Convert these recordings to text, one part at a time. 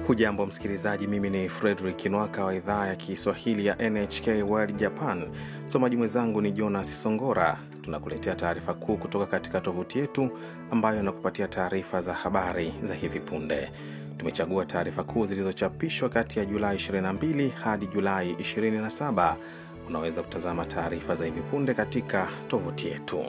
Hujambo msikilizaji, mimi ni Frederick Nwaka wa idhaa ya Kiswahili ya NHK World Japan. Msomaji mwenzangu ni Jonas Songora. Tunakuletea taarifa kuu kutoka katika tovuti yetu ambayo inakupatia taarifa za habari za hivi punde. Tumechagua taarifa kuu zilizochapishwa kati ya Julai 22 hadi Julai 27. Unaweza kutazama taarifa za hivi punde katika tovuti yetu.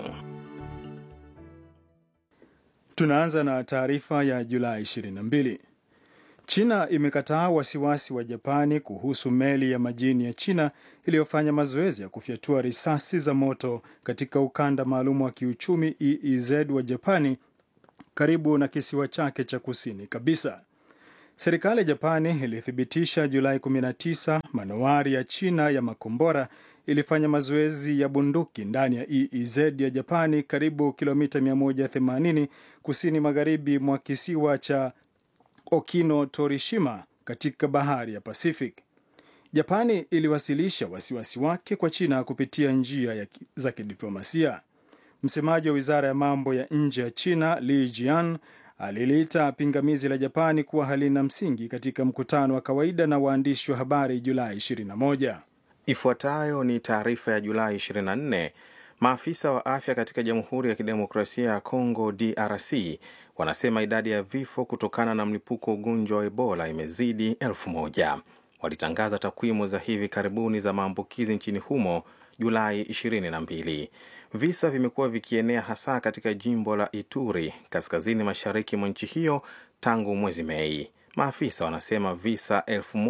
Tunaanza na taarifa ya Julai 22. China imekataa wasiwasi wa Japani kuhusu meli ya majini ya China iliyofanya mazoezi ya kufyatua risasi za moto katika ukanda maalum wa kiuchumi EEZ wa Japani karibu na kisiwa chake cha kusini kabisa. Serikali ya Japani ilithibitisha Julai 19 manowari ya China ya makombora ilifanya mazoezi ya bunduki ndani ya EEZ ya Japani karibu kilomita 180 kusini magharibi mwa kisiwa cha Okino Torishima katika bahari ya Pacific. Japani iliwasilisha wasiwasi wake kwa China kupitia njia za kidiplomasia. Msemaji wa Wizara ya Mambo ya Nje ya China, Li Jian, aliliita pingamizi la Japani kuwa halina msingi katika mkutano wa kawaida na waandishi wa habari Julai 21. Ifuatayo ni taarifa ya Julai 24. Maafisa wa afya katika Jamhuri ya Kidemokrasia ya Kongo DRC wanasema idadi ya vifo kutokana na mlipuko ugonjwa wa Ebola imezidi 1000. Walitangaza takwimu za hivi karibuni za maambukizi nchini humo Julai 22. Visa vimekuwa vikienea hasa katika jimbo la Ituri, kaskazini mashariki mwa nchi hiyo tangu mwezi Mei. Maafisa wanasema visa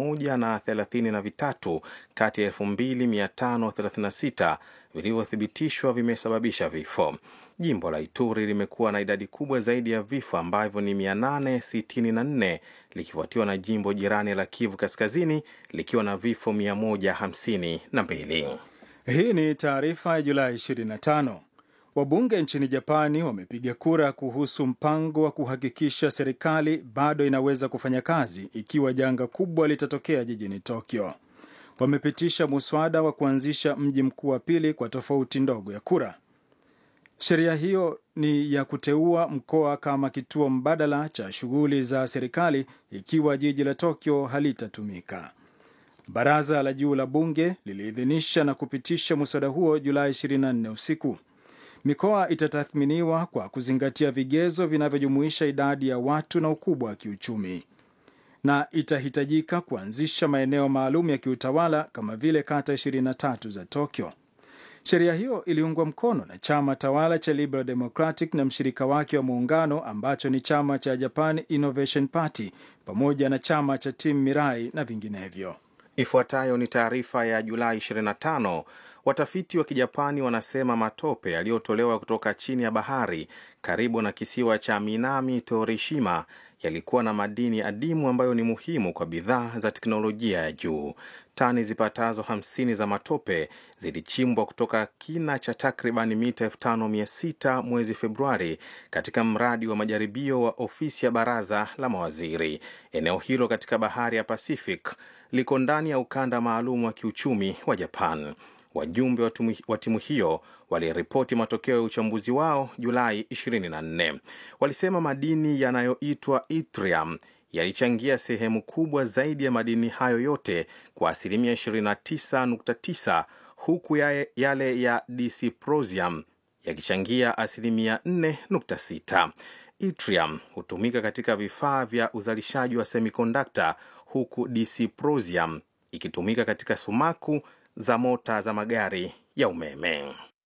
1033 kati ya 2536 vilivyothibitishwa vimesababisha vifo. Jimbo la Ituri limekuwa na idadi kubwa zaidi ya vifo ambavyo ni 864, likifuatiwa na jimbo jirani la Kivu Kaskazini likiwa na vifo 152. Hii ni taarifa ya Julai 25. Wabunge nchini Japani wamepiga kura kuhusu mpango wa kuhakikisha serikali bado inaweza kufanya kazi ikiwa janga kubwa litatokea jijini Tokyo. Wamepitisha muswada wa kuanzisha mji mkuu wa pili kwa tofauti ndogo ya kura. Sheria hiyo ni ya kuteua mkoa kama kituo mbadala cha shughuli za serikali ikiwa jiji la Tokyo halitatumika. Baraza la juu la bunge liliidhinisha na kupitisha muswada huo Julai 24 usiku. Mikoa itatathminiwa kwa kuzingatia vigezo vinavyojumuisha idadi ya watu na ukubwa wa kiuchumi, na itahitajika kuanzisha maeneo maalum ya kiutawala kama vile kata 23 za Tokyo. Sheria hiyo iliungwa mkono na chama tawala cha Liberal Democratic na mshirika wake wa muungano ambacho ni chama cha Japan Innovation Party pamoja na chama cha Team Mirai na vinginevyo. Ifuatayo ni taarifa ya Julai 25. Watafiti wa Kijapani wanasema matope yaliyotolewa kutoka chini ya bahari karibu na kisiwa cha Minami Torishima yalikuwa na madini adimu ambayo ni muhimu kwa bidhaa za teknolojia ya juu. Tani zipatazo 50 za matope zilichimbwa kutoka kina cha takriban mita 5600 mwezi Februari katika mradi wa majaribio wa ofisi ya baraza la mawaziri. Eneo hilo katika bahari ya Pacific liko ndani ya ukanda maalum wa kiuchumi wa Japan. Wajumbe wa timu hiyo waliripoti matokeo ya uchambuzi wao Julai 24. Walisema madini yanayoitwa yttrium yalichangia sehemu kubwa zaidi ya madini hayo yote kwa asilimia 29.9, huku yale ya dysprosium yakichangia asilimia 4.6. Yttrium hutumika katika vifaa vya uzalishaji wa semiconductor, huku dysprosium ikitumika katika sumaku za mota za magari ya umeme.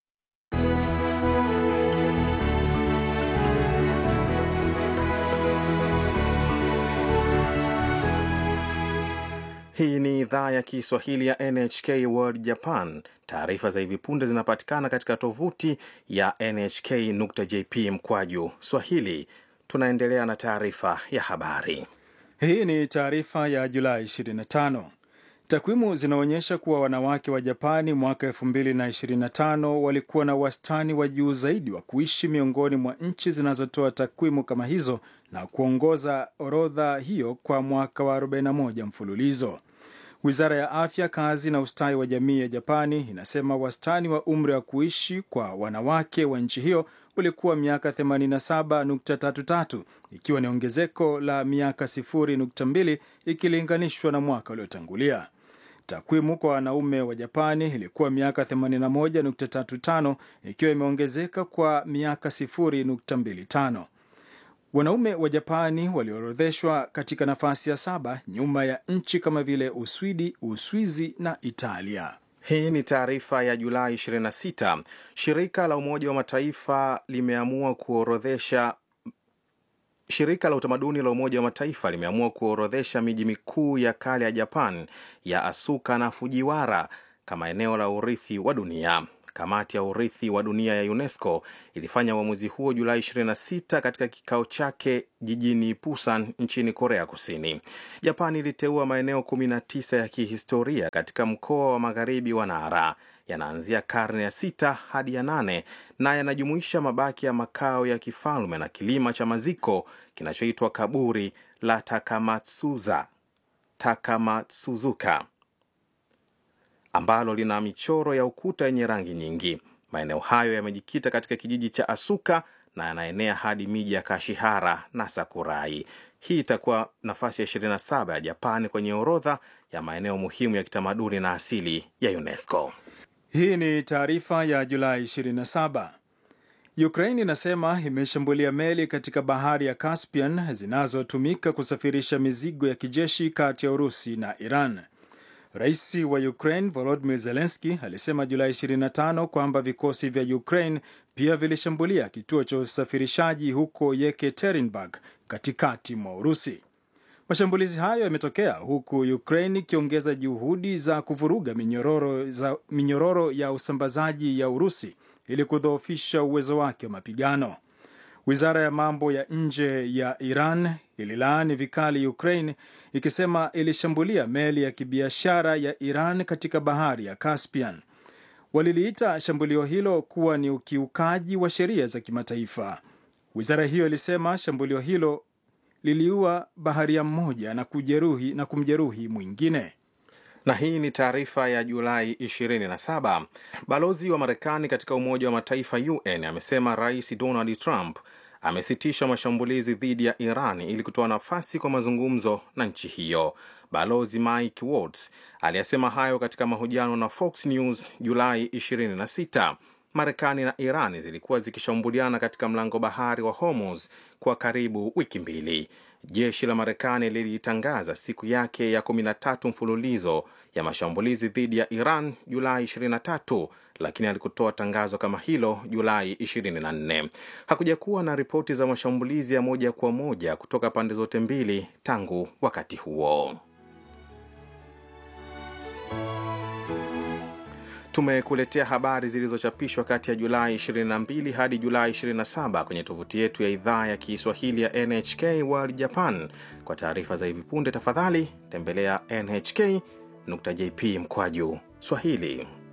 Hii ni idhaa ya Kiswahili ya NHK World Japan. Taarifa za hivi punde zinapatikana katika tovuti ya nhk.jp/Swahili. Tunaendelea na taarifa ya habari. Hii ni taarifa ya Julai 25. Takwimu zinaonyesha kuwa wanawake wa Japani mwaka 2025 walikuwa na wastani wa juu zaidi wa kuishi miongoni mwa nchi zinazotoa takwimu kama hizo na kuongoza orodha hiyo kwa mwaka wa 41 mfululizo. Wizara ya Afya, Kazi na Ustawi wa Jamii ya Japani inasema wastani wa umri wa kuishi kwa wanawake wa nchi hiyo ulikuwa miaka 87.33, ikiwa ni ongezeko la miaka 0.2 ikilinganishwa na mwaka uliotangulia. Takwimu kwa wanaume wa Japani ilikuwa miaka 81.35, ikiwa imeongezeka kwa miaka 0.25. Wanaume wa Japani waliorodheshwa katika nafasi ya 7 nyuma ya nchi kama vile Uswidi, Uswizi na Italia. Hii ni taarifa ya Julai 26. Shirika la Umoja wa Mataifa limeamua kuorodhesha Shirika la Utamaduni la Umoja wa Mataifa limeamua kuorodhesha miji mikuu ya kale ya Japan ya Asuka na Fujiwara kama eneo la urithi wa dunia. Kamati ya urithi wa dunia ya UNESCO ilifanya uamuzi huo Julai 26 katika kikao chake jijini Busan nchini Korea Kusini. Japan iliteua maeneo 19 ya kihistoria katika mkoa wa Magharibi wa Nara. Yanaanzia karne ya 6 hadi ya 8 na yanajumuisha mabaki ya makao ya kifalme na kilima cha maziko kinachoitwa kaburi la Takamatsuzuka ambalo lina michoro ya ukuta yenye rangi nyingi. Maeneo hayo yamejikita katika kijiji cha Asuka na yanaenea hadi miji ya Kashihara na Sakurai. Hii itakuwa nafasi ya 27 ya Japani kwenye orodha ya maeneo muhimu ya kitamaduni na asili ya UNESCO. Hii ni taarifa ya Julai 27. Ukraine inasema imeshambulia meli katika bahari ya Caspian zinazotumika kusafirisha mizigo ya kijeshi kati ya Urusi na Iran. Rais wa Ukraine Volodymyr Zelensky alisema Julai 25 kwamba vikosi vya Ukraine pia vilishambulia kituo cha usafirishaji huko Yekaterinburg katikati mwa Urusi. Mashambulizi hayo yametokea huku Ukraine ikiongeza juhudi za kuvuruga minyororo ya usambazaji ya Urusi ili kudhoofisha uwezo wake wa mapigano. Wizara ya mambo ya nje ya Iran ililaani vikali Ukraine ikisema ilishambulia meli ya kibiashara ya Iran katika bahari ya Caspian. Waliliita shambulio hilo kuwa ni ukiukaji wa sheria za kimataifa. Wizara hiyo ilisema shambulio hilo liliua baharia mmoja na kumjeruhi mwingine. Na hii ni taarifa ya Julai 27. Balozi wa Marekani katika Umoja wa Mataifa UN amesema Rais Donald Trump amesitisha mashambulizi dhidi ya Iran ili kutoa nafasi kwa mazungumzo na nchi hiyo. Balozi Mike Waltz aliyasema hayo katika mahojiano na Fox News Julai 26. Marekani na Iran zilikuwa zikishambuliana katika mlango bahari wa Hormuz kwa karibu wiki mbili. Jeshi la Marekani lilitangaza siku yake ya 13 mfululizo ya mashambulizi dhidi ya Iran Julai 23, lakini alikutoa tangazo kama hilo Julai 24. Hakuja kuwa na ripoti za mashambulizi ya moja kwa moja kutoka pande zote mbili tangu wakati huo. Tumekuletea habari zilizochapishwa kati ya Julai 22 hadi Julai 27 kwenye tovuti yetu ya idhaa ya Kiswahili ya NHK World Japan. Kwa taarifa za hivi punde, tafadhali tembelea nhk.jp/Swahili.